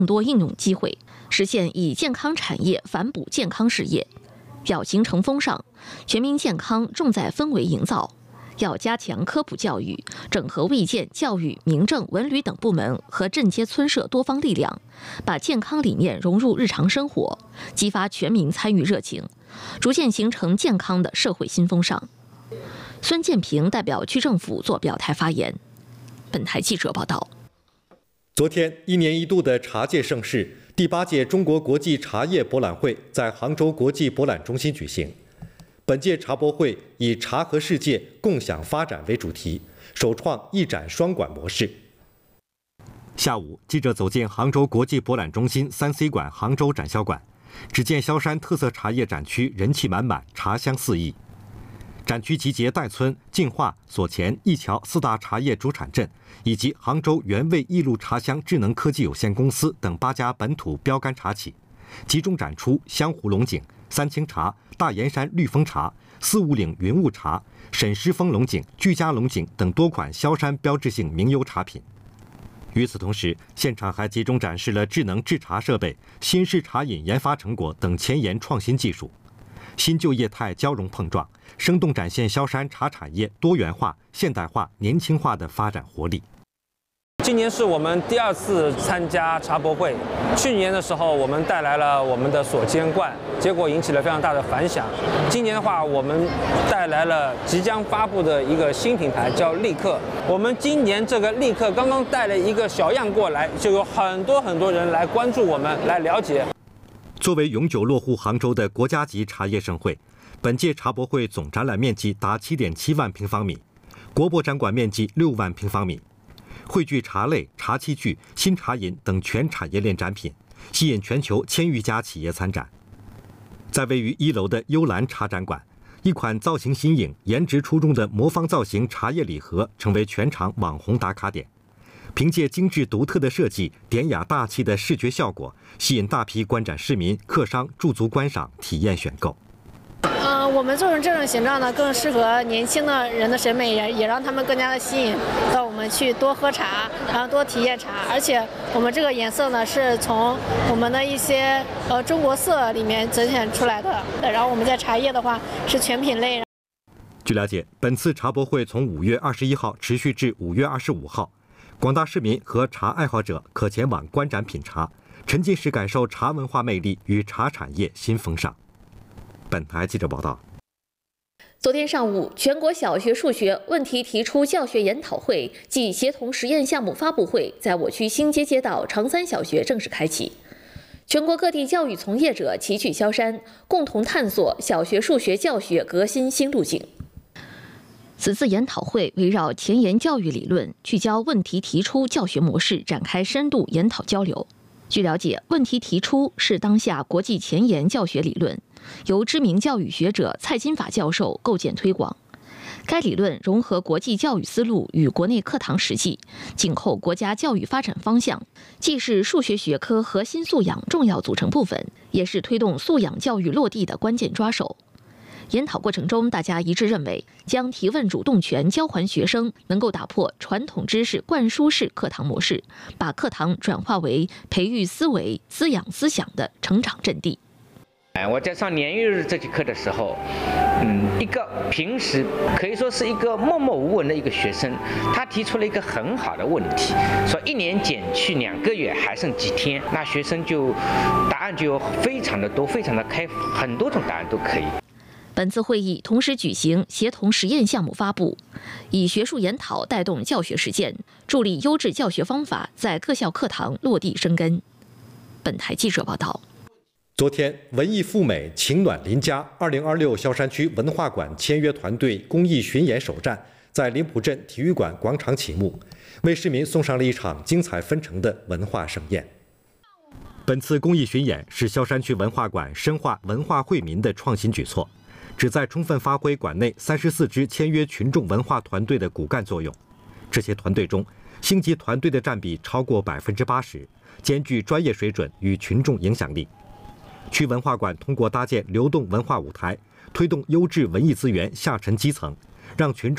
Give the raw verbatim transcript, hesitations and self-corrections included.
更多应用机会，实现以健康产业反哺健康事业。要形成风尚，全民健康重在氛围营造。要加强科普教育，整合卫健、教育、民政、文旅等部门和镇街村社多方力量，把健康理念融入日常生活，激发全民参与热情，逐渐形成健康的社会新风尚。孙建平代表区政府做表态发言。本台记者报道。 昨天，一年一度的茶界盛事第八届中国国际茶叶博览会在杭州国际博览中心举行。本届茶博会以“茶和世界共享发展”为主题，首创一展双馆模式。下午，记者走进杭州国际博览中心三 C 馆杭州展销馆，只见萧山特色茶叶展区人气满满，茶香四溢。展区集结戴村、晋化、所前、一桥四大茶叶主产镇，以及杭州原味益路茶香智能科技有限公司等八家本土标杆茶企，集中展出湘湖龙井、三清茶、大岩山绿峰茶、四五岭云雾茶、沈师峰龙井、居家龙井等多款萧山标志性名优茶品。与此同时，现场还集中展示了智能制茶设备、新式茶饮研发成果等前沿创新技术，新旧业态交融碰撞，生动展现萧山茶产业多元化、现代化、年轻化的发展活力。 今年是我们第二次参加茶博会，去年的时候我们带来了我们的所见冠，结果引起了非常大的反响。今年的话，我们带来了即将发布的一个新品牌，叫立克。我们今年这个立克刚刚带了一个小样过来，就有很多很多人来关注我们，来了解。 作为永久落户杭州的国家级茶叶盛会，本届茶博会总展览面积达 七点七万平方米，国博展馆面积六万平方米。汇聚茶类、茶器具、新茶饮等全产业链展品，吸引全球千余家企业参展。在位于一楼的幽兰茶展馆，一款造型新颖、颜值出众的魔方造型茶叶礼盒成为全场网红打卡点。凭借精致独特的设计、典雅大气的视觉效果，吸引大批观展市民、客商驻足观赏、体验选购。 呃，我们做成这种形状呢，更适合年轻的人的审美，也也让他们更加的吸引到我们去多喝茶，然后多体验茶。而且我们这个颜色呢，是从我们的一些呃中国色里面甄选出来的。然后我们在茶叶的话是全品类。 据了解，本次茶博会从五月二十一号持续至五月二十五号，广大市民和茶爱好者可前往观展品茶，沉浸式感受茶文化魅力与茶产业新风尚。本台记者报道。 昨天上午，全国小学数学问题提出教学研讨会暨协同实验项目发布会在我区新街街道长三小学正式开启。全国各地教育从业者齐聚萧山，共同探索小学数学教学革新新路径。此次研讨会围绕前沿教育理论，聚焦问题提出教学模式，展开深度研讨交流。据了解，问题提出是当下国际前沿教学理论，由知名教育学者蔡金法教授构建推广。该理论融合国际教育思路与国内课堂实际，紧扣国家教育发展方向，既是数学学科核心素养重要组成部分，也是推动素养教育落地的关键抓手。研讨过程中，大家一致认为，将提问主动权交还学生，能够打破传统知识灌输式课堂模式，把课堂转化为培育思维、滋养思想的成长阵地。 哎，我在上年育日这节课的时候，嗯，一个平时可以说是一个默默无闻的一个学生，他提出了一个很好的问题，说一年减去两个月还剩几天，那学生就答案就非常的多，非常的开，很多种答案都可以。 本次会议同时举行协同实验项目发布，以学术研讨带动教学实践，助力优质教学方法在各校课堂落地生根。本台记者报道。 昨天，文艺赴美，情暖邻家二零二六萧山区文化馆签约团队公益巡演首站在林浦镇体育馆广场启幕，为市民送上了一场精彩纷呈的文化盛宴。本次公益巡演是萧山区文化馆深化文化惠民的创新举措，旨在充分发挥馆内三十四支签约群众文化团队的骨干作用。这些团队中，星级团队的占比超过百分之八十，兼具专业水准与群众影响力。区文化馆通过搭建流动文化舞台，推动优质文艺资源下沉基层，让群众